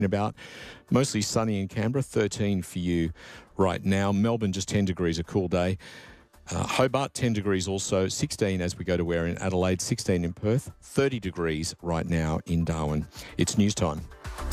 about. Mostly sunny in Canberra, 13 for you right now. Melbourne, just 10 degrees, a cool day. Hobart, 10 degrees also, 16 as we go to where in Adelaide, 16 in Perth, 30 degrees right now in Darwin. It's news time.